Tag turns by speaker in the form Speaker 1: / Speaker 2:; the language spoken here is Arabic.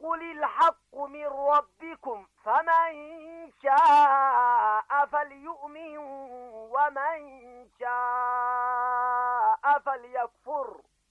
Speaker 1: قل الحق من ربكم فمن شاء فليؤمن ومن شاء فليكفر